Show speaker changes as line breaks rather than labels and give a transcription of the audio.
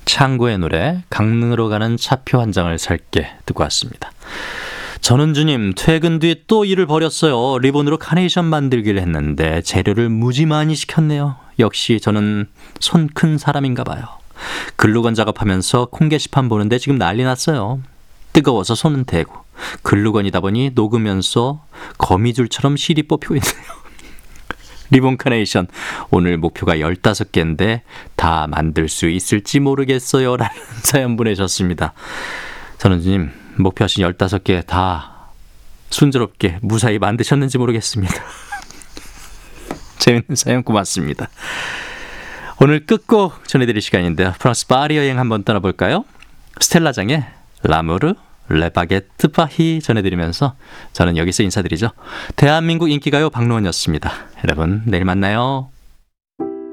창고의 노래 강릉으로 가는 차표 한 장을 살게 듣고 왔습니다. 전은주님, 퇴근 뒤에 또 일을 벌였어요. 리본으로 카네이션 만들기를 했는데 재료를 무지 많이 시켰네요. 역시 저는 손 큰 사람인가 봐요. 글루건 작업하면서 콩 게시판 보는데 지금 난리 났어요. 뜨거워서 손은 대고 글루건이다 보니 녹으면서 거미줄처럼 실이 뽑히고 있네요. 리본 카네이션, 오늘 목표가 15개인데 다 만들 수 있을지 모르겠어요 라는 사연 보내셨습니다. 전은주님, 목표하신 15개 다 순조롭게 무사히 만드셨는지 모르겠습니다. 재밌는 사연 고맙습니다. 오늘 끝곡 전해드릴 시간인데요. 프랑스 파리 여행 한번 떠나볼까요? 스텔라장의 라무르 레바게트 파히 전해드리면서 저는 여기서 인사드리죠. 대한민국 인기가요 박노원이었습니다. 여러분, 내일 만나요.